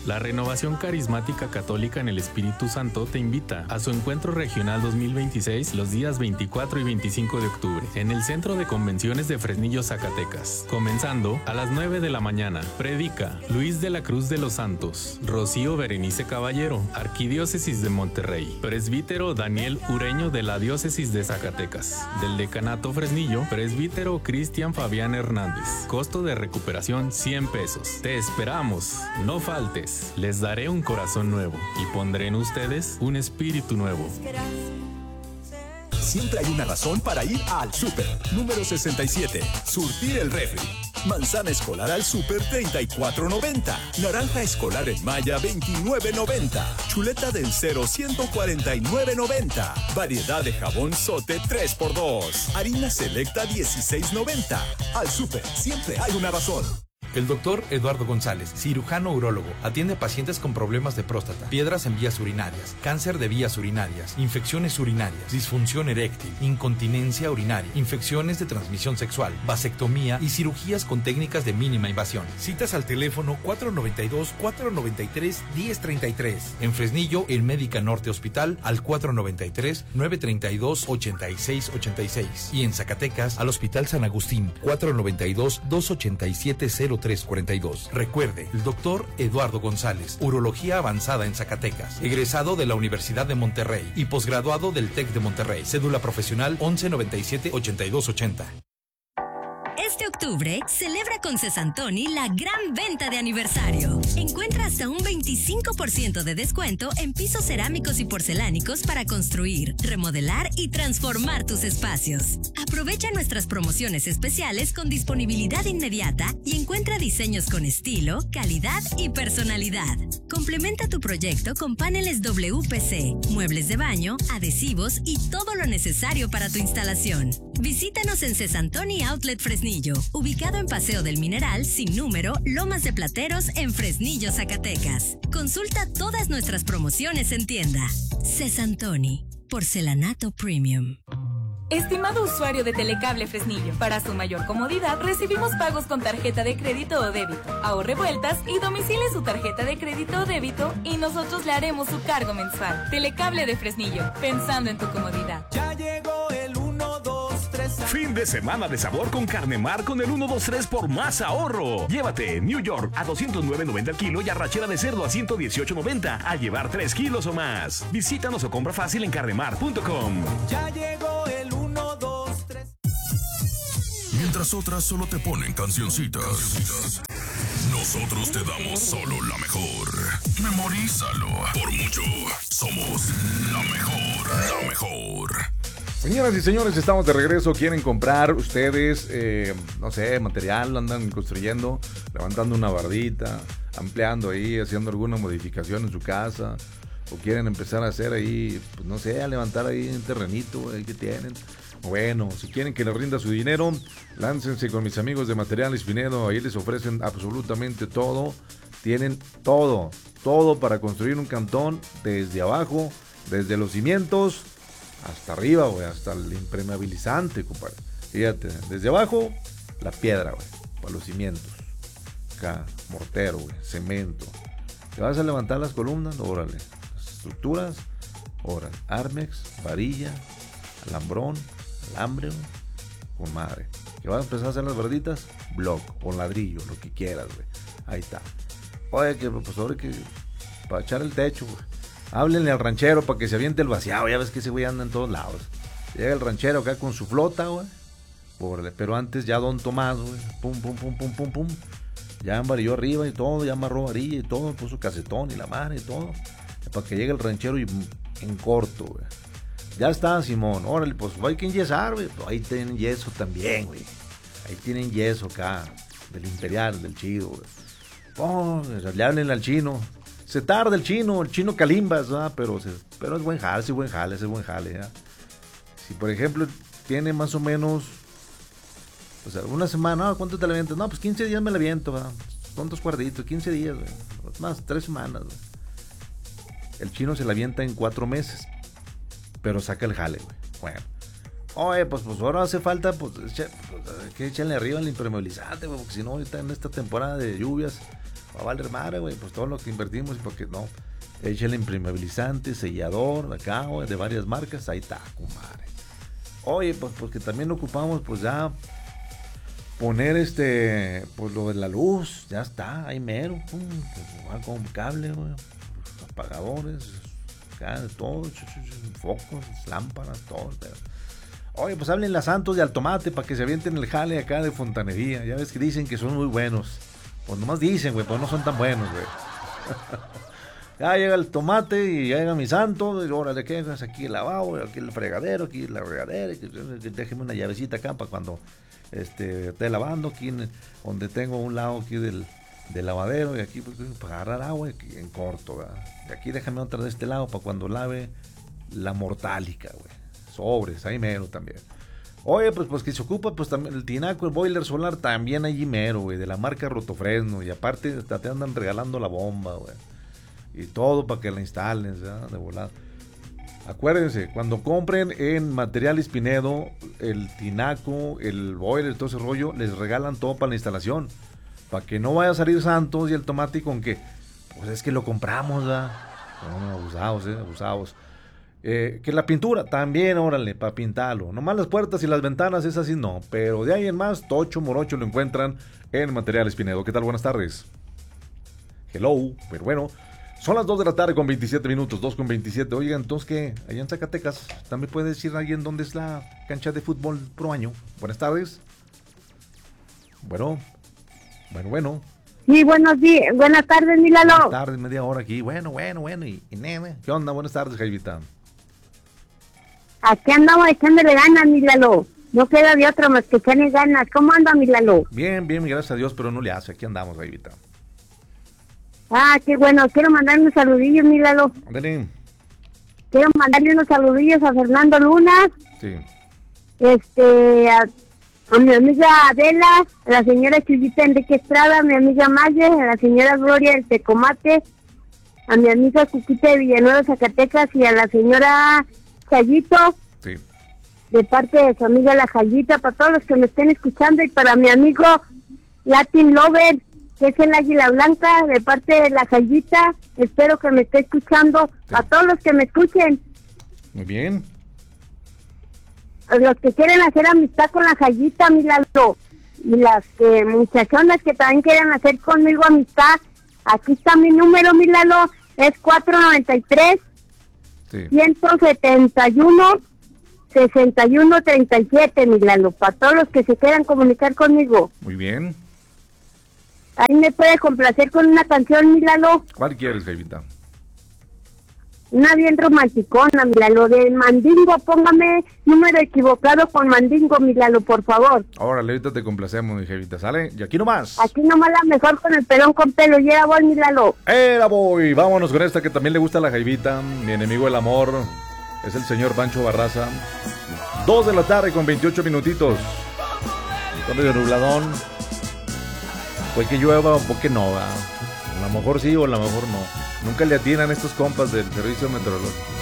La Renovación Carismática Católica en el Espíritu Santo te invita a su encuentro regional 2026 los días 24 y 25 de octubre en el Centro de Convenciones de Fresnillo, Zacatecas, comenzando a las 9 de la mañana. Predica Luis de la Cruz de los Santos, Rocío Berenice Caballero, Arquidiócesis de Monterrey, presbítero Daniel Ureño de la Diócesis de Zacatecas, del Decanato Fresnillo, presbítero Cristian Fabián Hernández. Costo de recuperación 100 pesos. Te esperamos, no faltes. Les daré un corazón nuevo y pondré en ustedes un espíritu nuevo. Siempre hay una razón para ir al súper. Número 67. Surtir el refri. Manzana escolar al súper, $34.90. Naranja escolar en Maya, $29.90. Chuleta del Cero, $149.90. Variedad de jabón Sote, 3x2. Harina selecta, $16.90. Al súper, siempre hay una razón. El doctor Eduardo González, cirujano urólogo, atiende a pacientes con problemas de próstata, piedras en vías urinarias, cáncer de vías urinarias, infecciones urinarias, disfunción eréctil, incontinencia urinaria, infecciones de transmisión sexual, vasectomía y cirugías con técnicas de mínima invasión. Citas al teléfono 492-493-1033. En Fresnillo, en Médica Norte Hospital, al 493-932-8686. Y en Zacatecas, al Hospital San Agustín, 492-287-0342. Recuerde, el doctor Eduardo González, urología avanzada en Zacatecas, egresado de la Universidad de Monterrey y posgraduado del TEC de Monterrey. Cédula profesional 1197-8280. Este octubre, celebra con Cesantoni la gran venta de aniversario. Encuentra hasta un 25% de descuento en pisos cerámicos y porcelánicos para construir, remodelar y transformar tus espacios. Aprovecha nuestras promociones especiales con disponibilidad inmediata y encuentra diseños con estilo, calidad y personalidad. Complementa tu proyecto con paneles WPC, muebles de baño, adhesivos y todo lo necesario para tu instalación. Visítanos en Cesantoni Outlet Fresnillo, ubicado en Paseo del Mineral, sin número, Lomas de Plateros, en Fresnillo, Zacatecas. Consulta todas nuestras promociones en tienda. Cesantoni, porcelanato premium. Estimado usuario de Telecable Fresnillo, para su mayor comodidad recibimos pagos con tarjeta de crédito o débito. Ahorre vueltas y domicile su tarjeta de crédito o débito y nosotros le haremos su cargo mensual. Telecable de Fresnillo, pensando en tu comodidad. Ya llegó el 1, 2, 3. Fin de semana de sabor con Carnemar con el 1, 2, 3 por más ahorro. Llévate New York a $209.90 el kilo y arrachera de cerdo a $118.90 al llevar 3 kilos o más. Visítanos o compra fácil en carnemar.com. Ya llegó el 1, 2, 3. Mientras otras solo te ponen cancioncitas, nosotros te damos solo la mejor. Memorízalo. Por mucho, somos la mejor, la mejor. Señoras y señores, estamos de regreso. ¿Quieren comprar ustedes, no sé, material? Andan construyendo, levantando una bardita, ampliando ahí, haciendo alguna modificación en su casa. O quieren empezar a hacer ahí, pues no sé, a levantar ahí un terrenito ahí que tienen. Bueno, si quieren que les rinda su dinero, láncense con mis amigos de Materiales Pinedo. Ahí les ofrecen absolutamente todo. Tienen todo para construir un cantón desde abajo, desde los cimientos hasta arriba, güey, hasta el impermeabilizante, compadre. Fíjate, desde abajo, la piedra, güey, para los cimientos. Acá, mortero, güey, cemento. ¿Te vas a levantar las columnas? Órale. Las estructuras, órale. Armex, varilla, alambrón, alambre, güey, con madre. ¿Que vas a empezar a hacer las verditas? Block o ladrillo, lo que quieras, güey. Ahí está. Oye, que pues ahora que para echar el techo, güey. Háblenle al ranchero para que se aviente el vaciado. Ya ves que ese güey anda en todos lados. Llega el ranchero acá con su flota, güey. Pero antes ya Don Tomás, güey. Pum. Ya embarilló arriba y todo. Ya amarró varilla y todo. Puso casetón y la madre y todo. Para que llegue el ranchero y en corto, güey. Ya está, Simón. Órale, pues hay que enyesar, güey. Pues ahí tienen yeso también, güey. Ahí tienen yeso acá. Del Imperial, del chido, güey. Oh, le hablen al chino. Se tarda el chino Calimbas, ¿verdad? Pero es buen jale, ese buen jale, ¿verdad? Si por ejemplo tiene más o menos, o sea, una semana, ¿cuánto te la avientas? No, pues 15 días me la aviento, ¿verdad? ¿Cuántos cuartitos? 15 días, güey. Más, 3 semanas, güey. El chino se la avienta en 4 meses, pero saca el jale, güey. Bueno. Oye, pues ahora hace falta, pues que echarle arriba el impermeabilizante, güey, porque si no, ahorita en esta temporada de lluvias, va a valer madre, güey, pues todo lo que invertimos, porque no, échale impermeabilizante, sellador, acá, güey, de varias marcas, ahí está, comadre. Oye, pues porque también ocupamos, pues ya, poner pues lo de la luz, ya está, ahí mero, pum, pues, va con cable, güey, apagadores, acá, todo, focos, lámparas, todo, pero... Oye, pues háblenle a Santos y al Tomate para que se avienten el jale acá de fontanería. Ya ves que dicen que son muy buenos. Pues nomás dicen, güey, pues no son tan buenos, güey. Ya llega el Tomate y ya llega mi Santo. Y órale, ¿qué es aquí el lavabo? Aquí el fregadero, aquí la regadera. Déjeme una llavecita acá para cuando esté lavando. Aquí donde tengo un lado aquí del lavadero. Y aquí pues, para agarrar agua aquí en corto, ¿verdad? Y aquí déjame otra de este lado para cuando lave la mortálica, güey. Sobres, ahí mero también. Oye, pues que se ocupa, pues también el tinaco, el boiler solar también allí mero, güey, de la marca Rotofresno. Y aparte te andan regalando la bomba, güey. Y todo para que la instalen, ¿verdad? De volada. Acuérdense, cuando compren en Materiales Pinedo, el tinaco, el boiler, todo ese rollo, les regalan todo para la instalación. Para que no vaya a salir Santos y el Tomate con que, pues es que lo compramos, ¿verdad? No, abusados. Que la pintura también, órale, para pintarlo. Nomás las puertas y las ventanas, es así, no. Pero de ahí en más, tocho, morocho, lo encuentran en Materiales Pinedo. ¿Qué tal? Buenas tardes. Hello, pero bueno. Son las 2 de la tarde con 27 minutos, 2 con 27. Oigan, entonces, ¿qué? Allá en Zacatecas, ¿también puede decir alguien dónde es la cancha de fútbol pro año? Buenas tardes. Bueno. Sí, buenos días. Buenas tardes, mi Lalo. Buenas tardes, media hora aquí. Bueno. Y nene. ¿Qué onda? Buenas tardes, Jaivita. Aquí andamos echándole ganas, mi Lalo. No queda de otro más que echarle ganas. ¿Cómo anda, mi Lalo? Bien, gracias a Dios, pero no le hace. Aquí andamos, Jaivita. Ah, qué bueno. Quiero mandarle unos saludillos, mi Lalo. Ándale. Quiero mandarle unos saludillos a Fernando Luna. Sí. A mi amiga Adela, a la señora Chuyita Enrique Estrada, a mi amiga Maye, a la señora Gloria del Tecomate, a mi amiga Cuquita de Villanueva, Zacatecas, y a la señora Jayito, sí, de parte de su amiga la Jayita, para todos los que me estén escuchando, y para mi amigo Latin Lover, que es el Águila Blanca, de parte de la Jayita, espero que me esté escuchando, sí. A todos los que me escuchen. Muy bien. Los que quieren hacer amistad con la Jayita, mi Lalo, y las muchachonas que también quieren hacer conmigo amistad, aquí está mi número, mi Lalo, es 493 sí. 171 6137, mi Lalo, para todos los que se quieran comunicar conmigo. Muy bien. Ahí me puede complacer con una canción, mi Lalo. ¿Cuál quieres, Jaivita? Una bien romanticona, mi Lalo, de Mandingo. Póngame número equivocado con Mandingo, mi Lalo, por favor. Órale, ahorita te complacemos, mi Jaivita, ¿sale? Y aquí nomás. Aquí nomás la mejor con el pelón con pelo. Y era voy, mi Lalo. Era voy. Vámonos con esta que también le gusta a la Jaivita. Mi enemigo del amor es el señor Pancho Barraza. 2 de la tarde con 28 minutitos. Con medio nubladón. Puede que llueva o puede que no, ¿verdad? A lo mejor sí o a lo mejor no. Nunca le atinan estos compas del servicio meteorológico.